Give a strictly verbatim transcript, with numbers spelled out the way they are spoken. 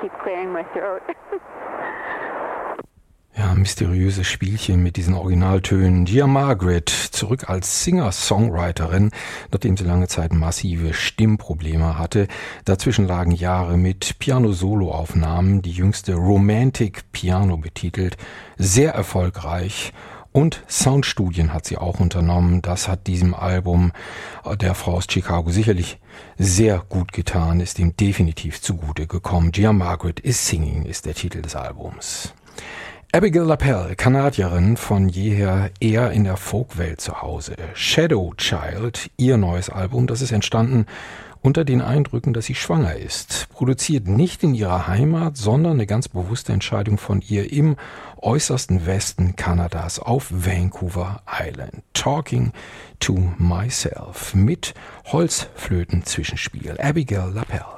keep clearing my throat. Ja, mysteriöses Spielchen mit diesen Originaltönen. Dear Margaret, zurück als Singer-Songwriterin, nachdem sie lange Zeit massive Stimmprobleme hatte. Dazwischen lagen Jahre mit Piano-Solo-Aufnahmen, die jüngste Romantic Piano betitelt, sehr erfolgreich. Und Soundstudien hat sie auch unternommen. Das hat diesem Album der Frau aus Chicago sicherlich sehr gut getan, ist ihm definitiv zugute gekommen. Dear Margaret is Singing ist der Titel des Albums. Abigail LaPelle, Kanadierin, von jeher eher in der Folkwelt zu Hause. Shadow Child, ihr neues Album, das ist entstanden unter den Eindrücken, dass sie schwanger ist. Produziert nicht in ihrer Heimat, sondern eine ganz bewusste Entscheidung von ihr im äußersten Westen Kanadas auf Vancouver Island. Talking to Myself mit Holzflöten-Zwischenspiel. Abigail LaPelle.